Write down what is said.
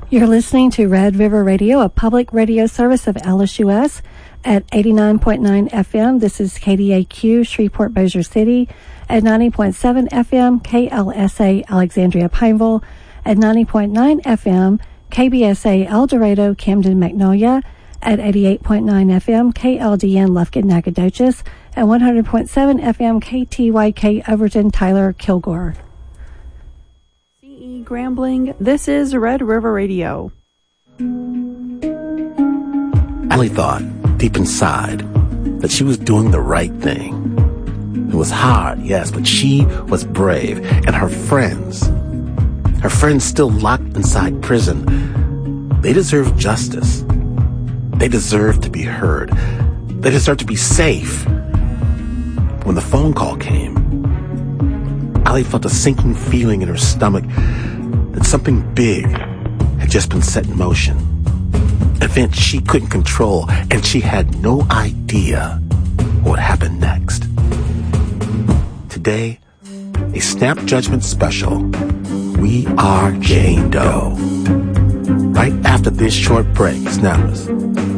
You're listening to Red River Radio, a public radio service of LSUS at 89.9 FM. This is KDAQ, Shreveport, Bossier City, at 90.7 FM, KLSA, Alexandria, Pineville, at 90.9 FM, KBSA, El Dorado, Camden, Magnolia, at 88.9 FM, KLDN, Lufkin, Nacogdoches, and 100.7 FM, KTYK, Overton, Tyler, Kilgore. CE Grambling, this is Red River Radio. Allie thought, deep inside, that she was doing the right thing. It was hard, yes, but she was brave, and her friends still locked inside prison, they deserve justice. They deserve to be heard. They deserve to be safe. When the phone call came, Allie felt a sinking feeling in her stomach that something big had just been set in motion. An event she couldn't control, and she had no idea what would happen next. Today, a Snap Judgment special. We are Jane Doe. Right after this short break, Snappers.